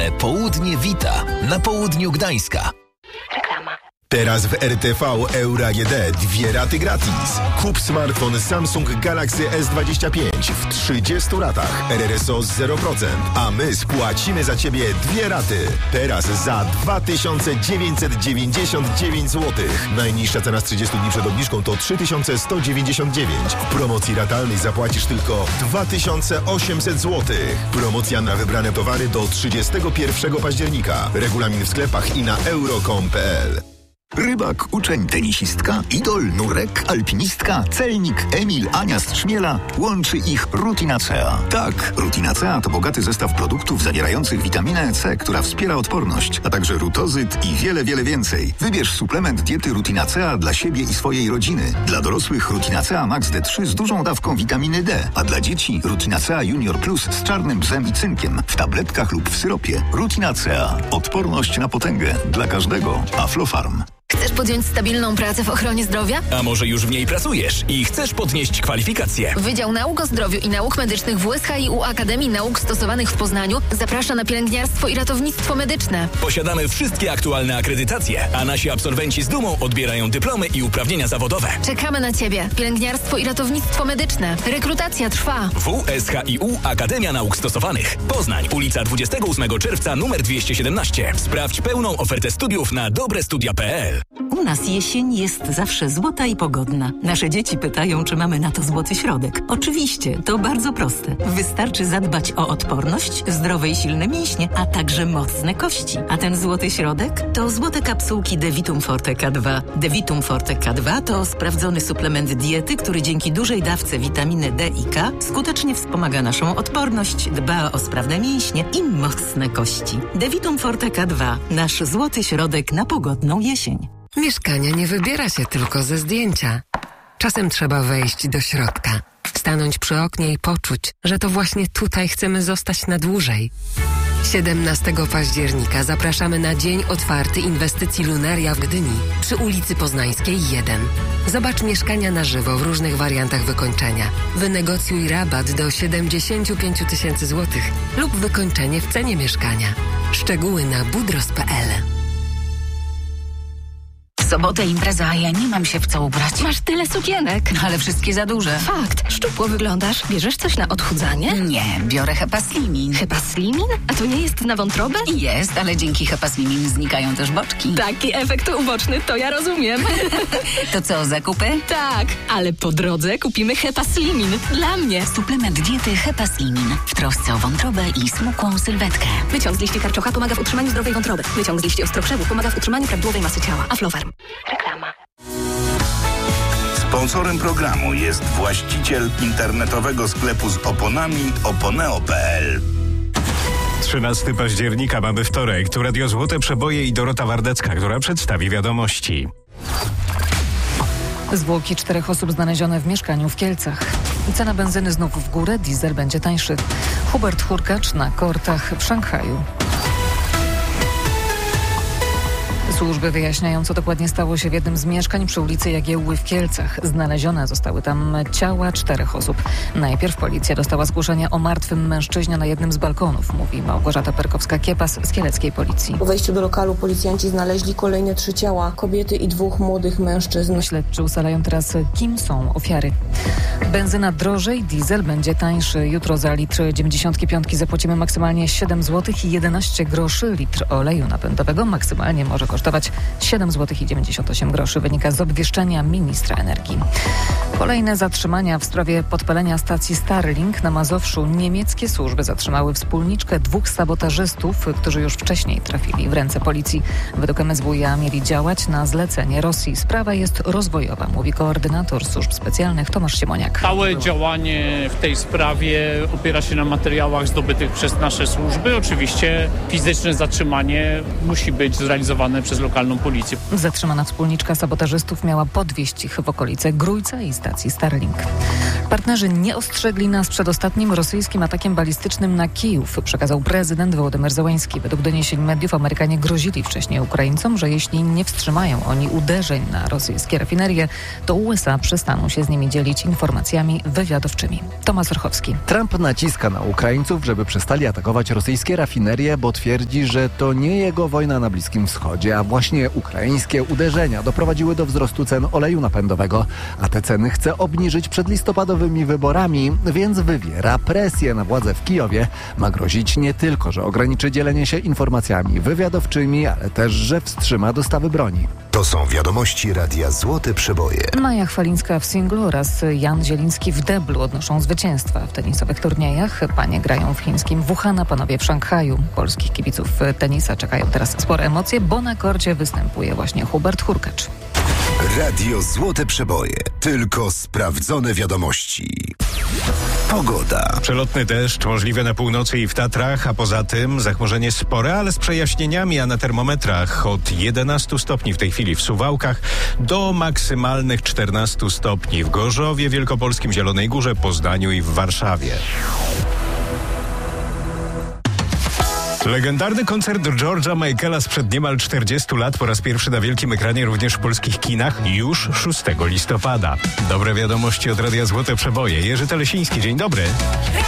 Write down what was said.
Południe Wita na południu Gdańska. Reklama. Teraz w RTV Euro AGD 2 raty gratis. Kup smartfon Samsung Galaxy S25 w 30 ratach. RRSO 0%, a my spłacimy za Ciebie 2 raty. Teraz za 2999 zł. Najniższa cena z 30 dni przed obniżką to 3199. W promocji ratalnej zapłacisz tylko 2800 zł. Promocja na wybrane towary do 31 października. Regulamin w sklepach i na euro.com.pl. Rybak, uczeń, tenisistka, idol, nurek, alpinistka, celnik, Emil, Ania z Trzmiela. Łączy ich Rutinacea. Tak, Rutinacea to bogaty zestaw produktów zawierających witaminę C, która wspiera odporność, a także rutozyt i wiele, wiele więcej. Wybierz suplement diety Rutinacea dla siebie i swojej rodziny. Dla dorosłych Rutinacea Max D3 z dużą dawką witaminy D, a dla dzieci Rutinacea Junior Plus z czarnym bzem i cynkiem w tabletkach lub w syropie. Rutinacea. Odporność na potęgę. Dla każdego. Aflofarm. Chcesz podjąć stabilną pracę w ochronie zdrowia? A może już w niej pracujesz i chcesz podnieść kwalifikacje? Wydział Nauk o Zdrowiu i Nauk Medycznych w USHiU Akademii Nauk Stosowanych w Poznaniu zaprasza na pielęgniarstwo i ratownictwo medyczne. Posiadamy wszystkie aktualne akredytacje, a nasi absolwenci z dumą odbierają dyplomy i uprawnienia zawodowe. Czekamy na Ciebie. Pielęgniarstwo i ratownictwo medyczne. Rekrutacja trwa. WSHiU Akademia Nauk Stosowanych. Poznań, ulica 28 czerwca numer 217. Sprawdź pełną ofertę studiów na dobrestudia.pl. U nas jesień jest zawsze złota i pogodna. Nasze dzieci pytają, czy mamy na to złoty środek. Oczywiście, to bardzo proste. Wystarczy zadbać o odporność, zdrowe i silne mięśnie, a także mocne kości. A ten złoty środek to złote kapsułki Devitum Forte K2. Devitum Forte K2 to sprawdzony suplement diety, który dzięki dużej dawce witaminy D i K skutecznie wspomaga naszą odporność, dba o sprawne mięśnie i mocne kości. Devitum Forte K2. Nasz złoty środek na pogodną jesień. Mieszkania nie wybiera się tylko ze zdjęcia. Czasem trzeba wejść do środka, stanąć przy oknie i poczuć, że to właśnie tutaj chcemy zostać na dłużej. 17 października zapraszamy na Dzień Otwarty Inwestycji Luneria w Gdyni przy ulicy Poznańskiej 1. Zobacz mieszkania na żywo w różnych wariantach wykończenia. Wynegocjuj rabat do 75 000 złotych lub wykończenie w cenie mieszkania. Szczegóły na budros.pl. W sobotę impreza, a ja nie mam się w co ubrać. Masz tyle sukienek. Ale wszystkie za duże. Fakt. Szczupło wyglądasz. Bierzesz coś na odchudzanie? Nie, biorę Hepaslimin. Hepaslimin? A to nie jest na wątrobę? Jest, ale dzięki Hepaslimin znikają też boczki. Taki efekt uboczny, to ja rozumiem. To co, zakupy? Tak, ale po drodze kupimy Hepaslimin. Dla mnie. Suplement diety Hepaslimin. W trosce o wątrobę i smukłą sylwetkę. Wyciąg z liści karczocha pomaga w utrzymaniu zdrowej wątroby. Wyciąg z liści ostrokrzewów pomaga w utrzymaniu prawidłowej masy ciała. Aflofarm. Reklama. Sponsorem programu jest właściciel internetowego sklepu z oponami oponeo.pl. 13 października mamy wtorek. Tu Radio Złote Przeboje i Dorota Wardecka, która przedstawi wiadomości. Zwłoki 4 osób znalezione w mieszkaniu w Kielcach. Cena benzyny znów w górę, diesel będzie tańszy. Hubert Hurkacz na kortach w Szanghaju. Służby wyjaśniają, co dokładnie stało się w jednym z mieszkań przy ulicy Jagiełły w Kielcach. Znalezione zostały tam ciała 4 osób. Najpierw policja dostała zgłoszenie o martwym mężczyźnie na jednym z balkonów, mówi Małgorzata Perkowska-Kiepas z kieleckiej policji. Po wejściu do lokalu policjanci znaleźli kolejne 3 ciała, kobiety i 2 młodych mężczyzn. Śledczy ustalają teraz, kim są ofiary. Benzyna drożej, diesel będzie tańszy. Jutro za litr 95 zapłacimy maksymalnie 7 zł i 11 groszy. Litr oleju napędowego maksymalnie może kosztować 7 zł i 98 groszy, wynika z obwieszczenia ministra energii. Kolejne zatrzymania w sprawie podpalenia stacji Starlink na Mazowszu. Niemieckie służby zatrzymały wspólniczkę 2 sabotażystów, którzy już wcześniej trafili w ręce policji. Według MSWiA mieli działać na zlecenie Rosji. Sprawa jest rozwojowa, mówi koordynator służb specjalnych Tomasz Siemoniak. Całe działanie w tej sprawie opiera się na materiałach zdobytych przez nasze służby. Oczywiście fizyczne zatrzymanie musi być zrealizowane przez lokalną policję. Zatrzymana wspólniczka sabotażystów miała podwieźć ich w okolice Grójca i stacji Starlink. Partnerzy nie ostrzegli nas przed ostatnim rosyjskim atakiem balistycznym na Kijów, przekazał prezydent Wołodymyr Zełański. Według doniesień mediów Amerykanie grozili wcześniej Ukraińcom, że jeśli nie wstrzymają oni uderzeń na rosyjskie rafinerie, to USA przestaną się z nimi dzielić informacjami wywiadowczymi. Tomasz Orchowski. Trump naciska na Ukraińców, żeby przestali atakować rosyjskie rafinerie, bo twierdzi, że to nie jego wojna na Bliskim Wschodzie, a właśnie ukraińskie uderzenia doprowadziły do wzrostu cen oleju napędowego, a te ceny chce obniżyć przed listopadowymi wyborami, więc wywiera presję na władze w Kijowie. Ma grozić nie tylko, że ograniczy dzielenie się informacjami wywiadowczymi, ale też, że wstrzyma dostawy broni. To są wiadomości Radia Złote Przeboje. Maja Chwalińska w singlu oraz Jan Zieliński w deblu odnoszą zwycięstwa w tenisowych turniejach. Panie grają w chińskim Wuhan, a panowie w Szanghaju. Polskich kibiców tenisa czekają teraz spore emocje, bo na korcie występuje właśnie Hubert Hurkacz. Radio Złote Przeboje. Tylko sprawdzone wiadomości. Pogoda. Przelotny deszcz, możliwe na północy i w Tatrach, a poza tym zachmurzenie spore, ale z przejaśnieniami, a na termometrach od 11 stopni w tej chwili w Suwałkach do maksymalnych 14 stopni w Gorzowie Wielkopolskim, Zielonej Górze, Poznaniu i w Warszawie. Legendarny koncert George'a Michaela sprzed niemal 40 lat po raz pierwszy na wielkim ekranie, również w polskich kinach, już 6 listopada. Dobre wiadomości od Radia Złote Przeboje. Jerzy Telesiński, dzień dobry.